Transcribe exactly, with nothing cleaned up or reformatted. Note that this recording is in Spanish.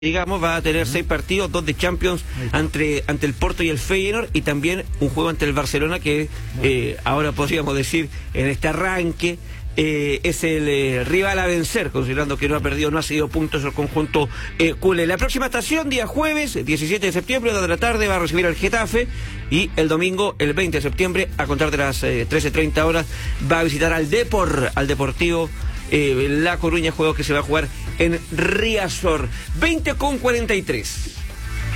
digamos, va a tener seis partidos, dos de Champions ante, ante el Porto y el Feyenoord, y también un juego ante el Barcelona que eh, ahora podríamos decir en este arranque eh, es el eh, rival a vencer, considerando que no ha perdido, no ha cedido puntos el conjunto eh, culé. La próxima estación, día jueves, diecisiete de septiembre, dos de la tarde, va a recibir al Getafe, y el domingo, el veinte de septiembre, a contar de las eh, trece treinta horas, va a visitar al Depor, al Deportivo Eh, La Coruña, juego que se va a jugar en Riazor. Veinte con cuarenta y tres.